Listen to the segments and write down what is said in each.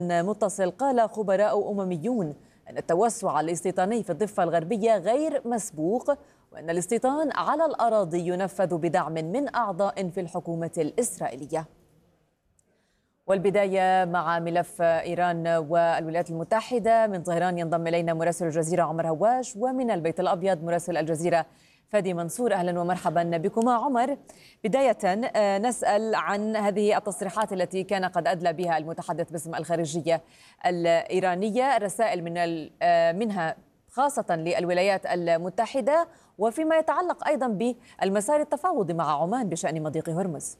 متصل. قال خبراء أمميون أن التوسع الاستيطاني في الضفة الغربية غير مسبوق، وأن الاستيطان على الأراضي ينفذ بدعم من أعضاء في الحكومة الإسرائيلية. والبداية مع ملف إيران والولايات المتحدة. من طهران ينضم إلينا مراسل الجزيرة عمر هواش، ومن البيت الأبيض مراسل الجزيرة فادي منصور. أهلا ومرحبا بكما. عمر، بداية نسأل عن هذه التصريحات التي كان قد أدلى بها المتحدث باسم الخارجية الإيرانية، رسائل منها خاصة للولايات المتحدة، وفيما يتعلق أيضا بالمسار التفاوضي مع عمان بشأن مضيق هرمز.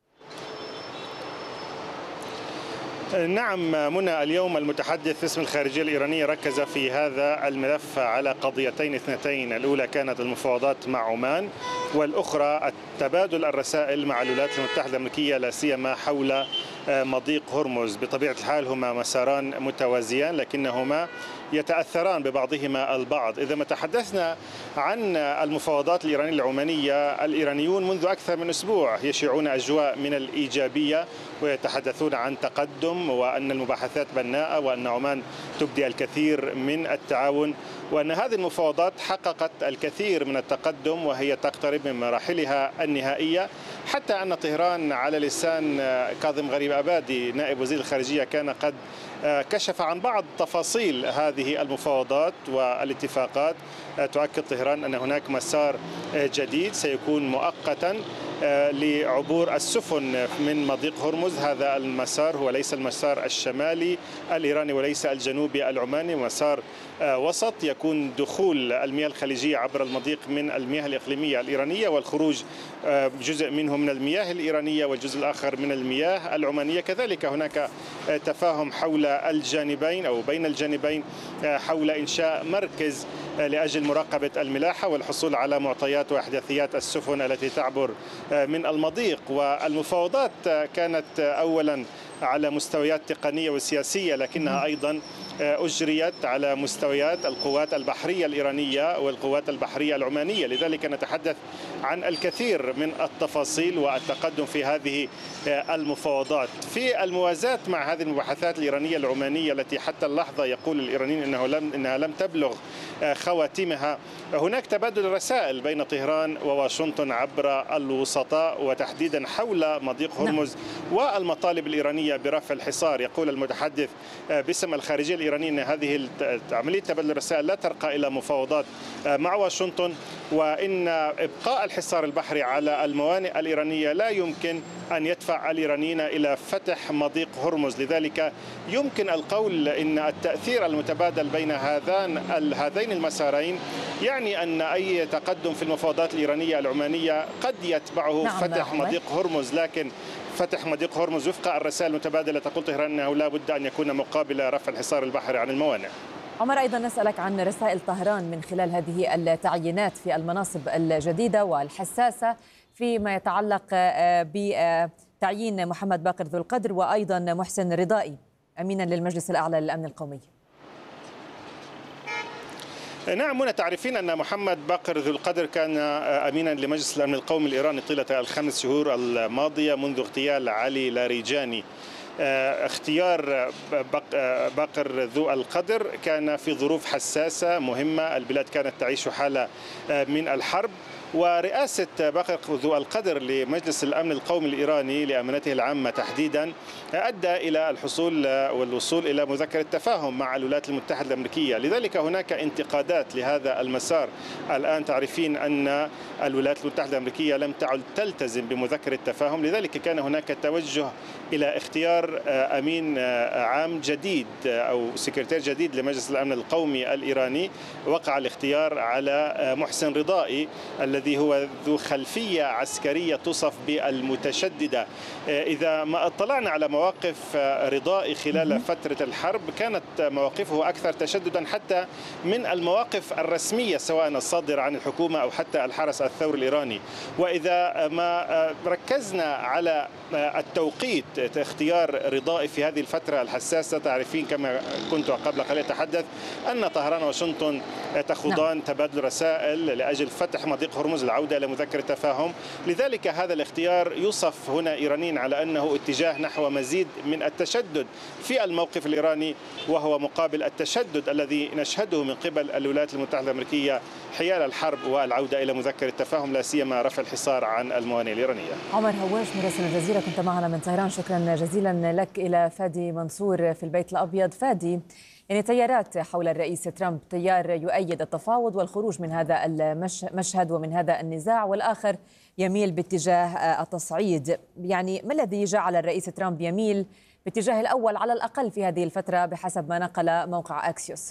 نعم منى، اليوم المتحدث باسم الخارجية الإيرانية ركز في هذا الملف على قضيتين اثنتين. الأولى كانت المفاوضات مع عمان، والأخرى تبادل الرسائل مع الولايات المتحدة الأمريكية، لا سيما حول مضيق هرمز. بطبيعة الحال هما مساران متوازيان لكنهما يتأثران ببعضهما البعض. إذا ما تحدثنا عن المفاوضات الإيرانية العمانية، الإيرانيون منذ أكثر من أسبوع يشيعون أجواء من الإيجابية ويتحدثون عن تقدم، وأن المباحثات بناءة، وأن عمان تبدي الكثير من التعاون، وأن هذه المفاوضات حققت الكثير من التقدم وهي تقترب من مراحلها النهائية. حتى أن طهران على لسان كاظم غريب أبادي نائب وزير الخارجية كان قد كشف عن بعض تفاصيل هذه المفاوضات والاتفاقات. تؤكد طهران أن هناك مسار جديد سيكون مؤقتا لعبور السفن من مضيق هرمز. هذا المسار هو ليس المسار الشمالي الإيراني وليس الجنوبي العماني، مسار وسط يكون دخول المياه الخليجية عبر المضيق من المياه الإقليمية الإيرانية، والخروج جزء منه من المياه الإيرانية والجزء الآخر من المياه العمانية. كذلك هناك تفاهم حول الجانبين أو بين الجانبين حول إنشاء مركز لأجل مراقبة الملاحة والحصول على معطيات وأحداثيات السفن التي تعبر من المضيق. والمفاوضات كانت أولا على مستويات تقنية وسياسية، لكنها أيضا أجريت على مستويات القوات البحرية الإيرانية والقوات البحرية العمانية. لذلك نتحدث عن الكثير من التفاصيل والتقدم في هذه المفاوضات. في الموازاة مع هذه المباحثات الإيرانية العمانية التي حتى اللحظة يقول الإيرانيين إنها لم تبلغ خواتمها، هناك تبادل رسائل بين طهران وواشنطن عبر الوسطاء، وتحديدا حول مضيق هرمز والمطالب الإيرانية برفع الحصار. يقول المتحدث باسم الخارجية الإيرانية أن هذه عملية تبادل الرسائل لا ترقى إلى مفاوضات مع واشنطن، وإن إبقاء الحصار البحري على الموانئ الإيرانية لا يمكن أن يدفع الإيرانيين إلى فتح مضيق هرمز. لذلك يمكن القول إن التأثير المتبادل بين هذين المسارين يعني أن أي تقدم في المفاوضات الإيرانية العمانية قد يتبعه فتح مضيق هرمز. لكن فتح مضيق هرمز وفق الرسائل المتبادلة تقول طهران أنه لا بد أن يكون مقابل رفع الحصار البحري عن الموانئ. عمر، أيضا نسألك عن رسائل طهران من خلال هذه التعيينات في المناصب الجديدة والحساسة فيما يتعلق بتعيين محمد باقر ذو القدر وأيضا محسن رضائي أمينا للمجلس الأعلى للأمن القومي. نعم منى، تعرفين أن محمد باقر ذو القدر كان أمينا لمجلس الأمن القومي الإيراني طيلة ال5 شهور الماضية منذ اغتيال علي لاریجانی. اختيار باقر ذو القدر كان في ظروف حساسة مهمة، البلاد كانت تعيش حالة من الحرب، ورئاسة باقر ذو القدر لمجلس الأمن القومي الإيراني لأمانته العامة تحديدا أدى إلى الحصول والوصول إلى مذكرة تفاهم مع الولايات المتحدة الأمريكية. لذلك هناك انتقادات لهذا المسار. الآن تعرفين أن الولايات المتحدة الأمريكية لم تعد تلتزم بمذكرة تفاهم، لذلك كان هناك توجه إلى اختيار أمين عام جديد أو سكرتير جديد لمجلس الأمن القومي الإيراني. وقع الاختيار على محسن رضائي الذي هو ذو خلفية عسكرية توصف بالمتشددة. إذا ما اطلعنا على مواقف رضائي خلال فترة الحرب كانت مواقفه أكثر تشددا حتى من المواقف الرسمية سواء الصادرة عن الحكومة أو حتى الحرس الثوري الإيراني. وإذا ما ركزنا على التوقيت اختيار رضائي في هذه الفترة الحساسة، تعرفين كما كنت قبل قليل أتحدث أن طهران وواشنطن تخوضان تبادل رسائل لأجل فتح مضيق هرمز هرمز، العودة إلى مذكرة تفاهم. لذلك هذا الاختيار يوصف هنا إيرانيا على أنه اتجاه نحو مزيد من التشدد في الموقف الإيراني، وهو مقابل التشدد الذي نشهده من قبل الولايات المتحدة الأمريكية حيال الحرب والعودة إلى مذكرة التفاهم، لا سيما رفع الحصار عن الموانئ الإيرانية. عمر هواش مراسل الجزيرة كنت معنا من طهران، شكرا جزيلا لك. إلى فادي منصور في البيت الأبيض. فادي، يعني تيارات حول الرئيس ترامب، تيار يؤيد التفاوض والخروج من هذا المشهد ومن هذا النزاع، والآخر يميل باتجاه التصعيد. يعني ما الذي جعل الرئيس ترامب يميل باتجاه الأول على الأقل في هذه الفترة بحسب ما نقل موقع أكسيوس؟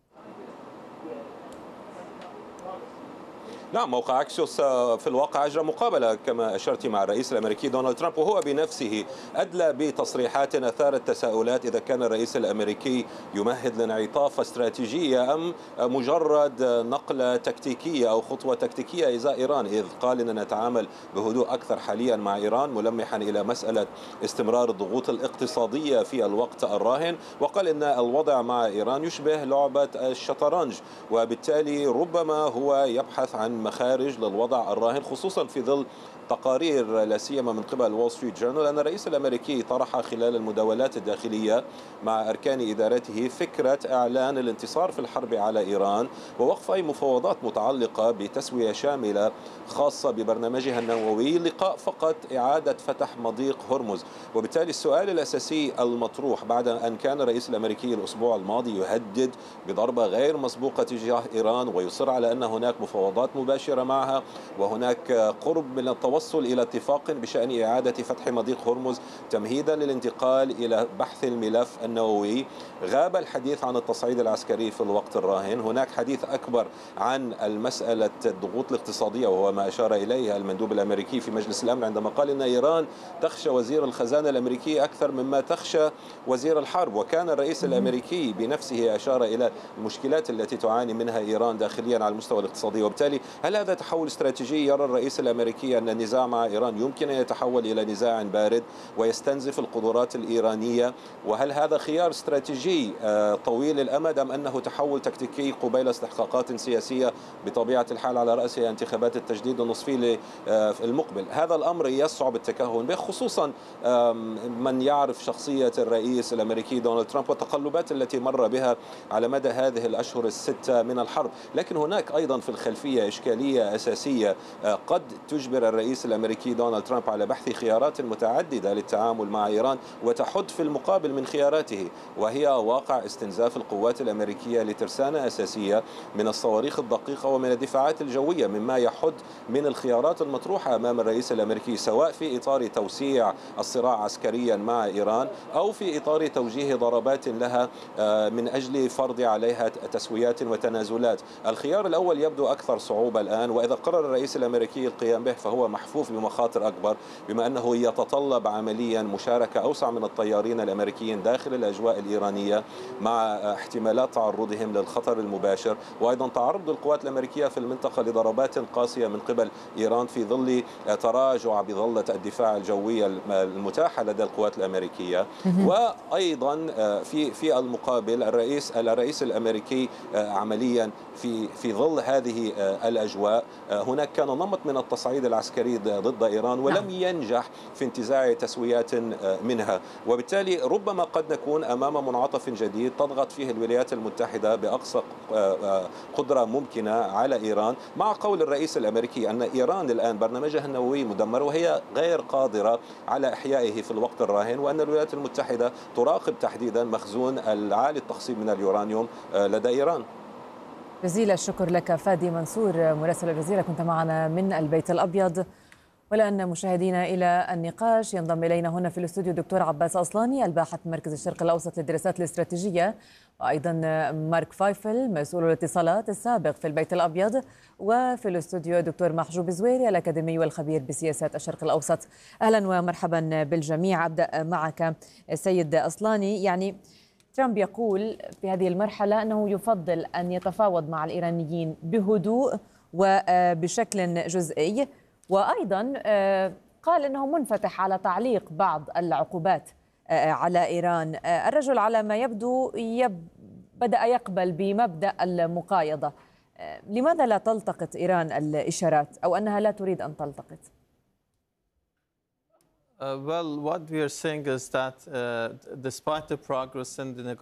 نعم، موقع أكسيوس في الواقع أجرى مقابلة كما أشرت مع الرئيس الأمريكي دونالد ترامب، وهو بنفسه أدلى بتصريحات أثارت تساؤلات إذا كان الرئيس الأمريكي يمهد لانعطاف استراتيجية أم مجرد نقلة تكتيكية أو خطوة تكتيكية إزاء إيران، إذ قال أننا نتعامل بهدوء أكثر حاليا مع إيران، ملمحا إلى مسألة استمرار الضغوط الاقتصادية في الوقت الراهن، وقال أن الوضع مع إيران يشبه لعبة الشطرنج، وبالتالي ربما هو يبحث عن مخارج للوضع الراهن، خصوصا في ظل تقارير لا سيما من قبل وول ستريت جورنال أن الرئيس الأمريكي طرح خلال المداولات الداخلية مع أركان إدارته فكرة إعلان الانتصار في الحرب على إيران ووقف أي مفاوضات متعلقة بتسوية شاملة خاصة ببرنامجها النووي، لقاء فقط إعادة فتح مضيق هرمز. وبالتالي السؤال الأساسي المطروح بعد أن كان الرئيس الأمريكي الأسبوع الماضي يهدد بضربة غير مسبوقة تجاه إيران ويصر على أن هناك مفاوضات مباشرة معها وهناك قرب من التوصل إلى اتفاق بشأن إعادة فتح مضيق هرمز تمهيدا للانتقال إلى بحث الملف النووي، غاب الحديث عن التصعيد العسكري في الوقت الراهن. هناك حديث أكبر عن المسألة الضغوط الاقتصادية، وهو ما أشار إليه المندوب الأمريكي في مجلس الأمن عندما قال إن إيران تخشى وزير الخزانة الأمريكي أكثر مما تخشى وزير الحرب. وكان الرئيس الأمريكي بنفسه أشار إلى المشكلات التي تعاني منها إيران داخليا على المستوى الاقتصادي. وبالتالي هل هذا تحول استراتيجي؟ يرى الرئيس الأمريكي أن النزاع مع إيران يمكن أن يتحول إلى نزاع بارد ويستنزف القدرات الإيرانية؟ وهل هذا خيار استراتيجي طويل الأمد أم أنه تحول تكتيكي قبيل استحقاقات سياسية بطبيعة الحال على رأسها انتخابات التجديد النصفي المقبل؟ هذا الأمر يصعب التكهن به، خصوصا من يعرف شخصية الرئيس الأمريكي دونالد ترامب والتقلبات التي مر بها على مدى هذه الأشهر الستة من الحرب. لكن هناك أيضا في الخلفية إشكالية أساسية قد تجبر الرئيس الأمريكي دونالد ترامب على بحث خيارات متعددة للتعامل مع إيران وتحد في المقابل من خياراته، وهي واقع استنزاف القوات الأمريكية لترسانة أساسية من الصواريخ الدقيقة ومن الدفاعات الجوية، مما يحد من الخيارات المطروحة أمام الرئيس الأمريكي، سواء في إطار توسيع الصراع عسكريا مع إيران أو في إطار توجيه ضربات لها من أجل فرض عليها تسويات وتنازلات. الخيار الأول يبدو أكثر صعوبة الآن، وإذا قرر الرئيس الأمريكي القيام به فهو محفوف بمخاطر أكبر، بما أنه يتطلب عمليا مشاركة أوسع من الطيارين الأمريكيين داخل الأجواء الإيرانية مع احتمالات تعرضهم للخطر المباشر، وأيضا تعرض القوات الأمريكية في المنطقة لضربات قاسية من قبل إيران في ظل تراجع بظلة الدفاع الجوي المتاحة لدى القوات الأمريكية. وأيضا في المقابل الرئيس الأمريكي عمليا في ظل هذه الأجواء هناك كان نمط من التصعيد العسكري ضد إيران ولم ينجح في انتزاع تسويات منها، وبالتالي ربما قد نكون أمام منعطف جديد تضغط فيه الولايات المتحدة بأقصى قدرة ممكنة على إيران، مع قول الرئيس الأمريكي أن إيران الآن برنامجها النووي مدمر وهي غير قادرة على إحيائه في الوقت الراهن، وأن الولايات المتحدة تراقب تحديدا مخزون العالي التخصيب من اليورانيوم لدى إيران. جزيل الشكر لك فادي منصور مراسل الجزيرة، كنت معنا من البيت الأبيض. والآن مشاهدينا إلى النقاش، ينضم إلينا هنا في الاستوديو الدكتور عباس أصلاني الباحث مركز الشرق الأوسط للدراسات الاستراتيجية، وأيضا مارك فايفل مسؤول الاتصالات السابق في البيت الأبيض، وفي الاستوديو الدكتور محجوب زويري الأكاديمي والخبير بسياسات الشرق الأوسط. أهلا ومرحبا بالجميع. أبدأ معك سيد أصلاني. يعني ترامب يقول في هذه المرحلة أنه يفضل أن يتفاوض مع الإيرانيين بهدوء وبشكل جزئي، وأيضا قال أنه منفتح على تعليق بعض العقوبات على إيران. الرجل على ما يبدو بدأ يقبل بمبدأ المقايضة. لماذا لا تلتقط إيران الإشارات أو أنها لا تريد أن تلتقط؟ Well, what we are saying is that despite the progress in the